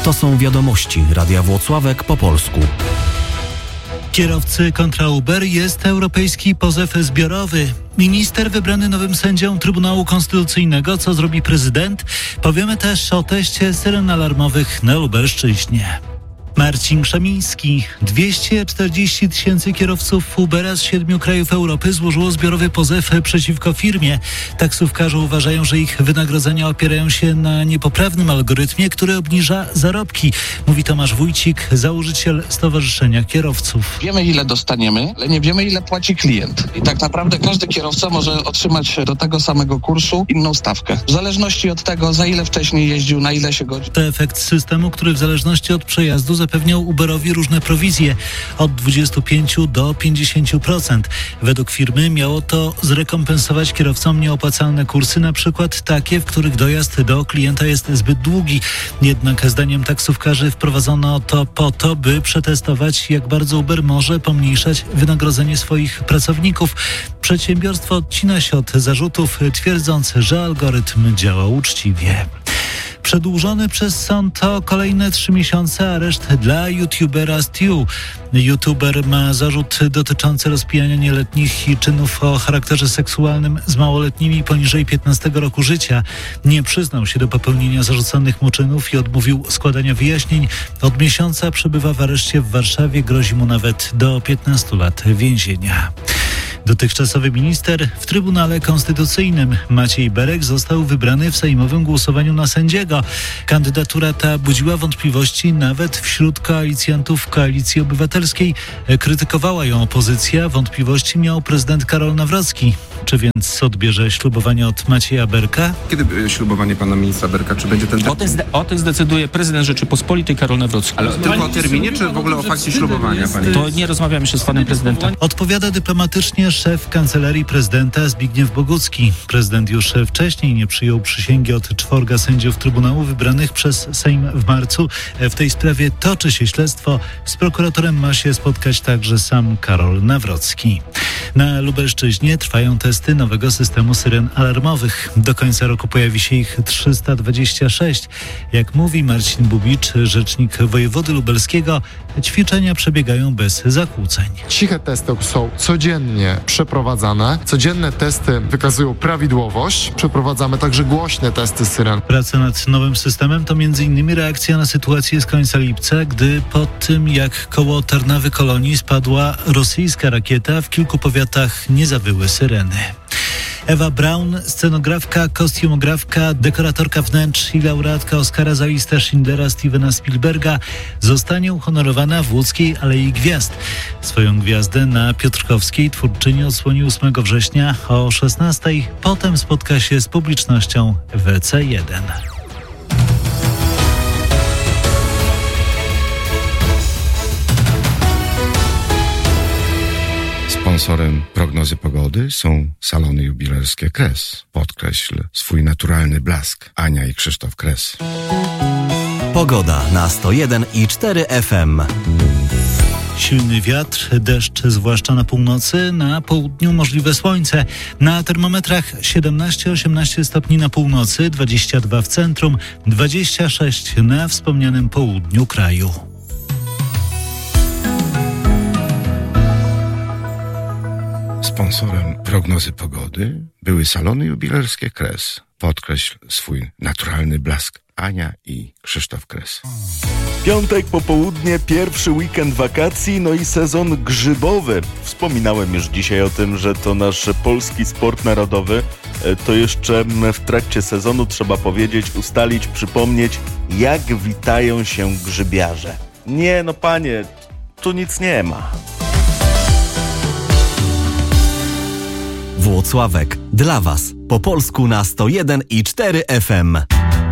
To są wiadomości Radia Włocławek po polsku. Kierowcy kontra Uber jest europejski pozew zbiorowy. Minister wybrany nowym sędzią Trybunału Konstytucyjnego. Co zrobi prezydent? Powiemy też o teście syren alarmowych na Lubelszczyźnie. Marcin Krzemiński. 240 000 kierowców Ubera z 7 krajów Europy złożyło zbiorowy pozew przeciwko firmie. Taksówkarze uważają, że ich wynagrodzenia opierają się na niepoprawnym algorytmie, który obniża zarobki. Mówi Tomasz Wójcik, założyciel Stowarzyszenia Kierowców. Wiemy, ile dostaniemy, ale nie wiemy, ile płaci klient. I tak naprawdę każdy kierowca może otrzymać do tego samego kursu inną stawkę. W zależności od tego, za ile wcześniej jeździł, na ile się godzin. To efekt systemu, który w zależności od przejazdu zapewniał Uberowi różne prowizje od 25 do 50%. Według firmy miało to zrekompensować kierowcom nieopłacalne kursy, na przykład takie, w których dojazd do klienta jest zbyt długi. Jednak zdaniem taksówkarzy wprowadzono to po to, by przetestować, jak bardzo Uber może pomniejszać wynagrodzenie swoich pracowników. Przedsiębiorstwo odcina się od zarzutów, twierdząc, że algorytm działa uczciwie. Przedłużony przez sąd o kolejne 3 miesiące areszt dla youtubera Stu. YouTuber ma zarzut dotyczący rozpijania nieletnich i czynów o charakterze seksualnym z małoletnimi poniżej 15 roku życia. Nie przyznał się do popełnienia zarzucanych mu czynów i odmówił składania wyjaśnień. Od miesiąca przebywa w areszcie w Warszawie. Grozi mu nawet do 15 lat więzienia. Dotychczasowy minister w Trybunale Konstytucyjnym Maciej Berek został wybrany w sejmowym głosowaniu na sędziego. Kandydatura ta budziła wątpliwości nawet wśród koalicjantów Koalicji Obywatelskiej. Krytykowała ją opozycja. Wątpliwości miał prezydent Karol Nawrocki. Czy więc odbierze ślubowanie od Macieja Berka? Kiedy ślubowanie pana ministra Berka? Czy będzie ten... O tym zdecyduje prezydent Rzeczypospolitej Karol Nawrocki. Ale tylko o terminie, czy w ogóle o fakcie ślubowania? To nie rozmawiamy jeszcze z panem prezydentem. Odpowiada dyplomatycznie szef Kancelarii Prezydenta Zbigniew Bogucki. Prezydent już wcześniej nie przyjął przysięgi od 4 sędziów Trybunału wybranych przez Sejm w marcu. W tej sprawie toczy się śledztwo. Z prokuratorem ma się spotkać także sam Karol Nawrocki. Na Lubelszczyźnie trwają testy nowego systemu syren alarmowych. Do końca roku pojawi się ich 326. Jak mówi Marcin Bubicz, rzecznik wojewody lubelskiego, ćwiczenia przebiegają bez zakłóceń. Ciche testy są codziennie przeprowadzane. Codzienne testy wykazują prawidłowość. Przeprowadzamy także głośne testy syren. Praca nad nowym systemem to m.in. reakcja na sytuację z końca lipca, gdy po tym jak koło Tarnawy Kolonii spadła rosyjska rakieta, w kilku powiatach nie zawyły syreny. Ewa Braun, scenografka, kostiumografka, dekoratorka wnętrz i laureatka Oscara za listę Schindlera Stevena Spielberga, zostanie uhonorowana w łódzkiej Alei Gwiazd. Swoją gwiazdę na Piotrkowskiej twórczyni odsłoni 8 września o 16:00. Potem spotka się z publicznością w C1. Sponsorem prognozy pogody są salony jubilerskie Kres. Podkreśl swój naturalny blask. Ania i Krzysztof Kres. Pogoda na 101,4 FM. Silny wiatr, deszcz zwłaszcza na północy, na południu możliwe słońce. Na termometrach 17-18 stopni na północy, 22 w centrum, 26 na wspomnianym południu kraju. Sponsorem prognozy pogody były salony jubilerskie Kres. Podkreśl swój naturalny blask. Ania i Krzysztof Kres. Piątek, popołudnie, pierwszy weekend wakacji, no i sezon grzybowy. Wspominałem już dzisiaj o tym, że to nasz polski sport narodowy. To jeszcze w trakcie sezonu trzeba powiedzieć, ustalić, przypomnieć, jak witają się grzybiarze. Nie, no panie, tu nic nie ma. Włocławek dla Was po polsku na 101,4 FM.